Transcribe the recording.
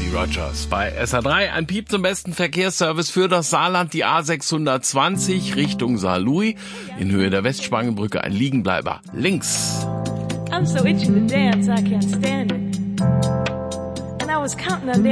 Rogers bei SA3. Ein Piep zum besten Verkehrsservice für das Saarland, die A620 Richtung Saarlouis. In Höhe der Westspangenbrücke ein Liegenbleiber links. I'm so itchy to dance, I can't stand it. And I was counting on